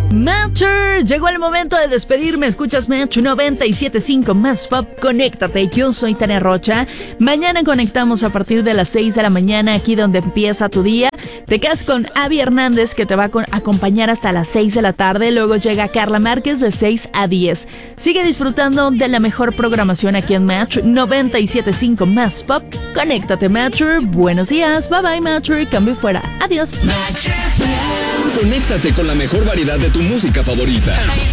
Matcher, llegó el momento de despedirme. Escuchas Match 97.5 Más Pop. Conéctate, yo soy Tania Rocha. Mañana conectamos a partir de las 6 de la mañana, aquí donde empieza tu día. Te quedas con Abby Hernández, que te va a acompañar hasta las 6 de la tarde. Luego llega Carla Márquez de 6 a 10. Sigue disfrutando de la mejor programación aquí en Match 97.5 Más Pop. Conéctate, Matcher. Buenos días. Bye bye, Matcher. Cambio fuera. Adiós. Conéctate con la mejor variedad de tu música favorita.